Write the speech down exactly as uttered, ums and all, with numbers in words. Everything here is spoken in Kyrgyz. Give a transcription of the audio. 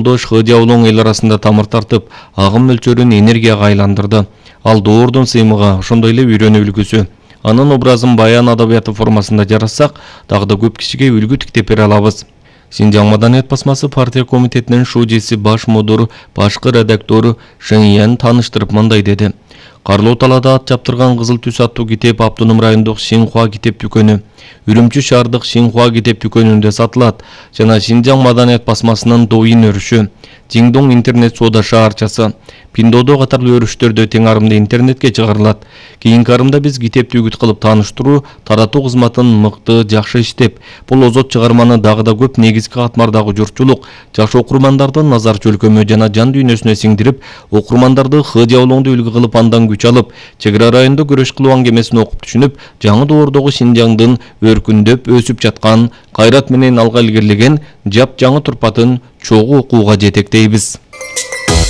жолдош Хы Жаолоң эл арасында тамыр тартып, агым мөлчөрүн энергияга айландырды. Ал доордун сыймыгы, ошондой эле үйрөнүү үлгүсү. Анын образын баян адабияты формасында жарассак, дагы да көп кишиге үлгү тиктеп бере алабыз. Синжаң Маданият басмасы партия комитетинин шужеси баш мудуру, башкы редактору Шэньян тааныштырып мындай деди. Карлоо талаада ат чаптырган кызыл түс аттуу китеп Автоном райондук Синхуа китеп дүкөнү, Үрүмчү шаардык Синхуа китеп дүкөнүндө сатылат жана Синжаң Маданият басмасынын Доин өрүшү, Жиңдоң интернет соода шаарчасы, Пиндодо катарлуу өрүштөрдө тең арымды интернетке чыгарылат. Кийинки арымда биз китепти үгүт кылып тааныштыруу, таратуу кызматын мыкты, жакшы иштеп, бул озот чыгарманы дагы да көп негизги катмардагы журтчулук, жаш окурмандардын назар чөлкөмү жана жан дүйнөсүнө сиңдирип, окурмандарды Хы Жаолоңду үлгү кылып андан күч алып, чек ара районунда күрөш кылуу аңгемесин окуп түшүнүп, жаңы доордогу Синжаңдын өркүндөп өсүп жаткан, кайрат менен алга илгерилеген жап жаңы турпатын чогуу окууга жетектейбиз.